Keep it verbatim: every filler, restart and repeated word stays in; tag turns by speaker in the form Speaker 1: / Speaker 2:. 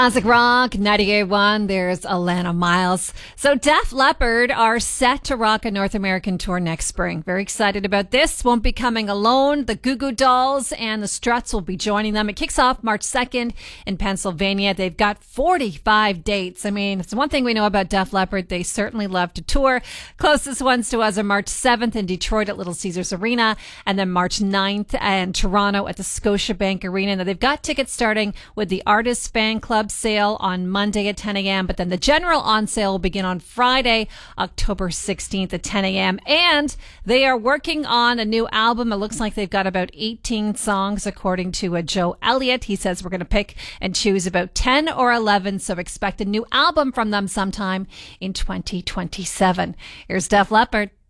Speaker 1: Classic Rock, ninety-eight point one, there's Alana Miles. So Def Leppard are set to rock a North American tour next spring. Very excited about this. Won't be coming alone. The Goo Goo Dolls and the Struts will be joining them. It kicks off March second in Pennsylvania. They've got forty-five dates. I mean, it's one thing we know about Def Leppard. They certainly love to tour. Closest ones to us are March seventh in Detroit at Little Caesars Arena, and then March ninth in Toronto at the Scotiabank Arena. Now, they've got tickets starting with the Artists Fan Club sale on Monday at ten a.m., but then the general on sale will begin on Friday, October sixteenth at ten a.m. And they are working on a new album. It looks like they've got about eighteen songs, according to uh, Joe Elliott. He says we're going to pick and choose about ten or eleven, so expect a new album from them sometime in twenty twenty-seven. Here's Def Leppard.